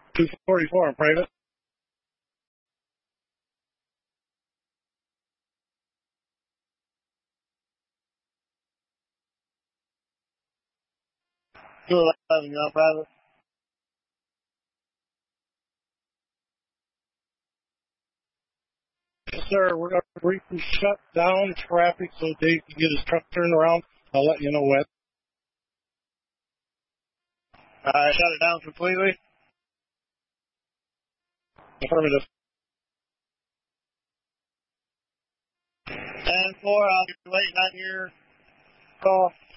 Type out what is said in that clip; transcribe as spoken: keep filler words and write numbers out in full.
two forty-four on private. two eleven, you're on private. Yes, sir. We're going to briefly shut down traffic so Dave can get his truck turned around. I'll let you know when. I shut it down completely. Affirmative. And four, I'll be waiting on your call.